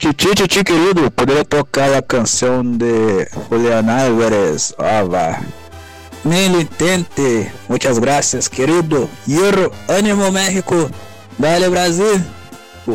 Titi, querido, poderia tocar a canção de Julián Álvarez. Va. Nem lo intente. Muchas gracias, querido. Hierro, ânimo, México. Dale, Brasil.